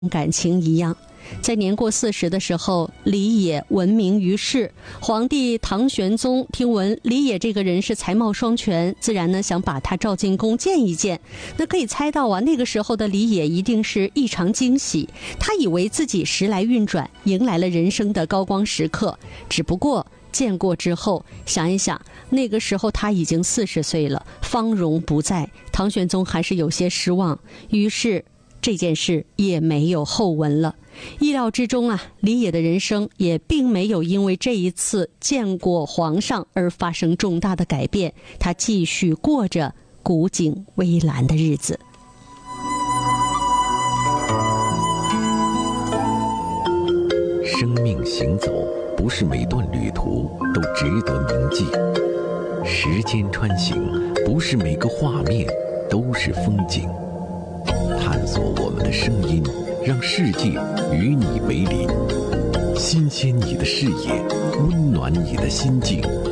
感情一样。在年过40的时候，李野闻名于世。皇帝唐玄宗听闻李野这个人是才貌双全，自然呢想把他召进宫见一见。那可以猜到啊，那个时候的李野一定是异常惊喜，他以为自己时来运转，迎来了人生的高光时刻。只不过见过之后，想一想，那个时候他已经40岁了，芳容不在，唐玄宗还是有些失望，于是这件事也没有后文了。意料之中啊，李野的人生也并没有因为这一次见过皇上而发生重大的改变，他继续过着古井微澜的日子。 生命行走，不是每段旅途都值得铭记；时间穿行，不是每个画面都是风景。探索我们的声音，让世界与你为邻，新鲜你的视野，温暖你的心境，